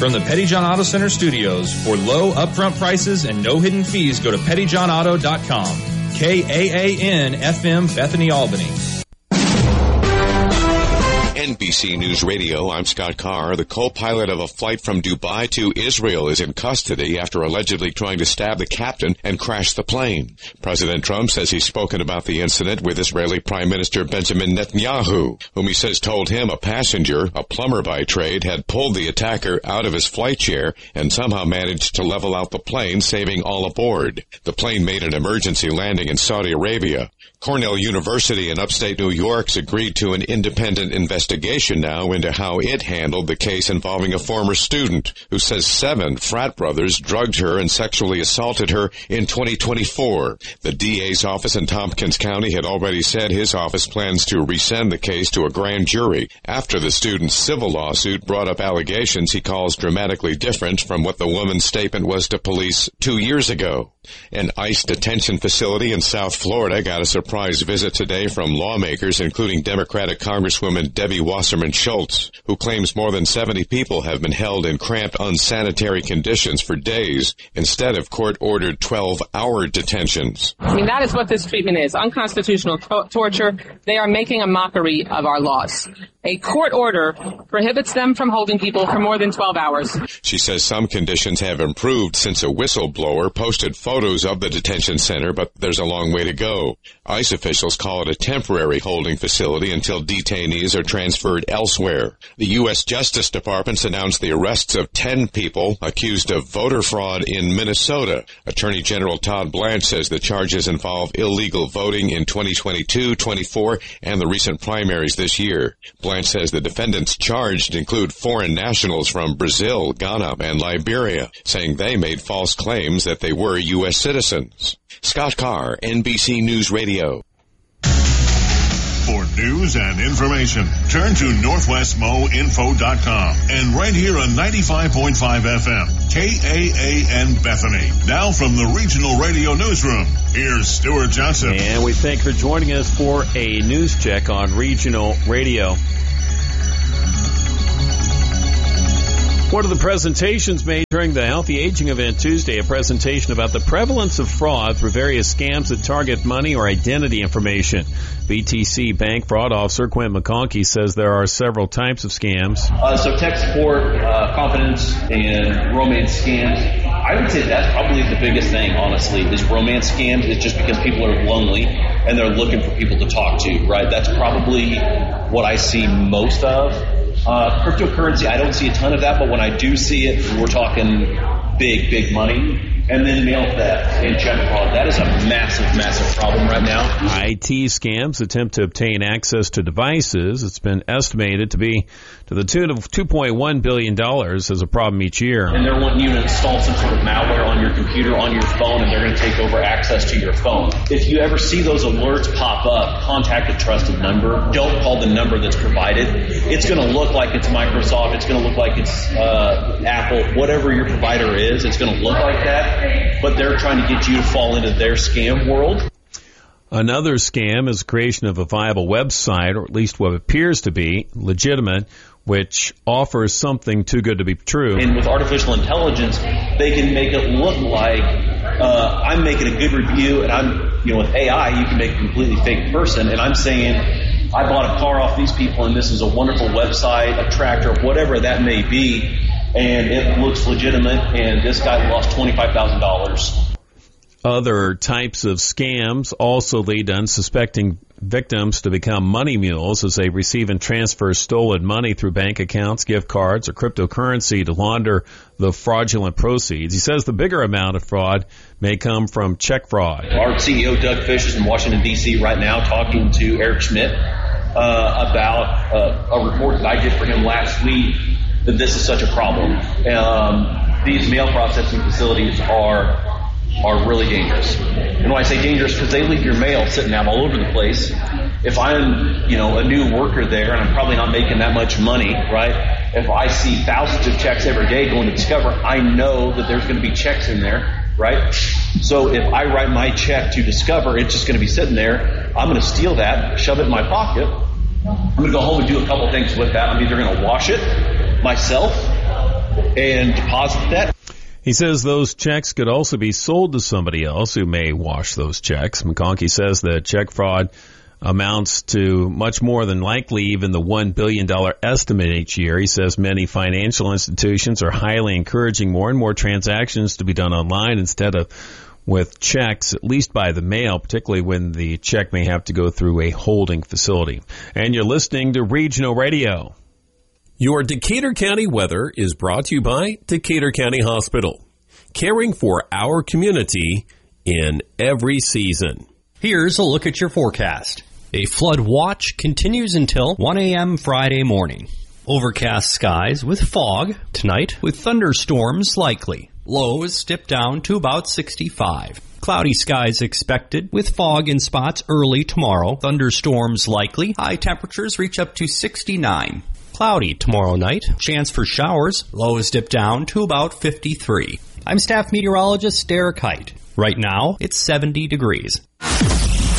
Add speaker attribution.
Speaker 1: From the Petty John Auto Center studios, for low upfront prices and no hidden fees, go to pettyjohnauto.com. KAAN FM, Bethany, Albany.
Speaker 2: NBC News Radio, I'm Scott Carr. The co-pilot of a flight from Dubai to Israel is in custody after allegedly trying to stab the captain and crash the plane. President Trump says he's spoken about the incident with Israeli Prime Minister Benjamin Netanyahu, whom he says told him a passenger, a plumber by trade, had pulled the attacker out of his flight chair and somehow managed to level out the plane, saving all aboard. The plane made an emergency landing in Saudi Arabia. Cornell University in upstate New York's agreed to an independent investigation now into how it handled the case involving a former student who says 7 frat brothers drugged her and sexually assaulted her in 2024. The DA's office in Tompkins County had already said his office plans to resend the case to a grand jury after the student's civil lawsuit brought up allegations he calls dramatically different from what the woman's statement was to police 2 years ago. An ICE detention facility in South Florida got a surprise visit today from lawmakers, including Democratic Congresswoman Debbie Wasserman Schultz, who claims more than 70 people have been held in cramped, unsanitary conditions for days instead of court-ordered 12-hour detentions.
Speaker 3: I mean, that is what this treatment is, unconstitutional torture. They are making a mockery of our laws. A court order prohibits them from holding people for more than 12 hours.
Speaker 2: She says some conditions have improved since a whistleblower posted photos of the detention center, but there's a long way to go. ICE officials call it a temporary holding facility until detainees are transferred elsewhere. The U.S. Justice Department's announced the arrests of 10 people accused of voter fraud in Minnesota. Attorney General Todd Blanche says the charges involve illegal voting in 2022, 24, and the recent primaries this year. Blanche says the defendants charged include foreign nationals from Brazil, Ghana, and Liberia, saying they made false claims that they were U.S. citizens. Scott Carr, NBC News Radio.
Speaker 4: For news and information, turn to NorthwestMoInfo.com and right here on 95.5 FM, KAAN Bethany. Now from the Regional Radio Newsroom, here's Stuart Johnson.
Speaker 5: And we thank you for joining us for a news check on Regional Radio. One of the presentations made during the Healthy Aging event Tuesday, a presentation about the prevalence of fraud through various scams that target money or identity information. BTC Bank Fraud Officer Quint McConkey says there are several types of scams.
Speaker 6: So tech support, confidence, and romance scams. I would say that's probably the biggest thing, honestly, is romance scams. It's just because people are lonely and they're looking for people to talk to, right? That's probably what I see most of. Cryptocurrency, I don't see a ton of that, but when I do see it, we're talking big money. And then mail theft and check fraud. That is a massive problem right now.
Speaker 5: IT scams attempt to obtain access to devices. It's been estimated to be to the tune of $2.1 billion as a problem each year.
Speaker 6: And they're wanting you to install some sort of malware on your computer, on your phone, and they're going to take over access to your phone. If you ever see those alerts pop up, contact a trusted number. Don't call the number that's provided. It's going to look like it's Microsoft. It's going to look like it's Apple. Whatever your provider is, it's going to look like that. But they're trying to get you to fall into their scam world.
Speaker 5: Another scam is the creation of a viable website, or at least what appears to be legitimate, which offers something too good to be true.
Speaker 6: And with artificial intelligence, they can make it look like I'm making a good review, and with AI, you can make a completely fake person, and I'm saying I bought a car off these people, and this is a wonderful website, a tractor, whatever that may be. And it looks legitimate, and this guy lost $25,000.
Speaker 5: Other types of scams also lead unsuspecting victims to become money mules as they receive and transfer stolen money through bank accounts, gift cards, or cryptocurrency to launder the fraudulent proceeds. He says the bigger amount of fraud may come from check fraud.
Speaker 6: Our CEO, Doug Fish, is in Washington, D.C. right now talking to Eric Schmidt about a report that I did for him last week that this is such a problem. These mail processing facilities are really dangerous. And when I say dangerous, because they leave your mail sitting out all over the place. If I'm, a new worker there, and I'm probably not making that much money, right? If I see thousands of checks every day going to Discover, I know that there's going to be checks in there, right? So if I write my check to Discover, it's just going to be sitting there. I'm going to steal that, shove it in my pocket. I'm going to go home and do a couple things with that. I'm either going to wash it myself, and deposit that.
Speaker 5: He says those checks could also be sold to somebody else who may wash those checks. McConkey says that check fraud amounts to much more than likely even the $1 billion estimate each year. He says many financial institutions are highly encouraging more and more transactions to be done online instead of with checks, at least by the mail, particularly when the check may have to go through a holding facility. And you're listening to Regional Radio.
Speaker 7: Your Decatur County weather is brought to you by Decatur County Hospital, caring for our community in every season.
Speaker 8: Here's a look at your forecast. A flood watch continues until 1 a.m. Friday morning. Overcast skies with fog tonight with thunderstorms likely. Lows dip down to about 65. Cloudy skies expected with fog in spots early tomorrow. Thunderstorms likely. High temperatures reach up to 69. Cloudy tomorrow night. Chance for showers. Lows dip down to about 53. I'm staff meteorologist Derek Height. Right now, it's 70 degrees.